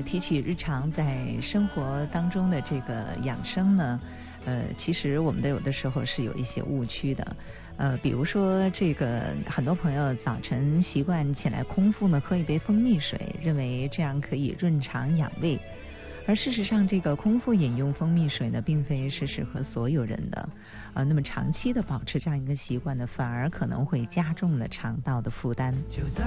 提起日常在生活当中的这个养生呢，其实我们的有的时候是有一些误区的。比如说这个很多朋友早晨习惯起来空腹呢喝一杯蜂蜜水，认为这样可以润肠养胃。而事实上，这个空腹饮用蜂蜜水呢，并非是适合所有人的。那么长期的保持这样一个习惯呢，反而可能会加重了肠道的负担。